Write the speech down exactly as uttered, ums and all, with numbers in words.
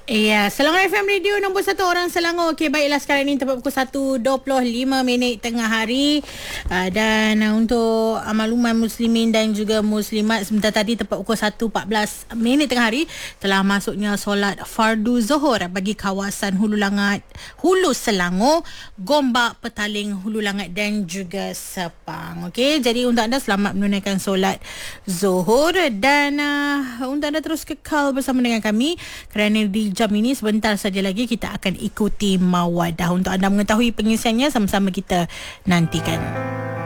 Ya, Selangor F M Radio nombor satu orang Selangor. Okey, baiklah, sekarang ini tepat pukul satu dua puluh lima minit tengah hari. Uh, dan uh, untuk uh, makluman muslimin dan juga muslimat, sebentar tadi tepat pukul satu empat belas minit tengah hari telah masuknya solat fardu Zuhur bagi kawasan Hulu Langat, Hulu Selangor, Gombak, Petaling, Hulu Langat dan juga Sepang. Okey, jadi untuk anda selamat menunaikan solat Zuhur dan uh, untuk anda terus kekal bersama dengan kami kerana di jam ini sebentar saja lagi kita akan ikuti Mawadah. Untuk anda mengetahui pengisiannya, sama-sama kita nantikan.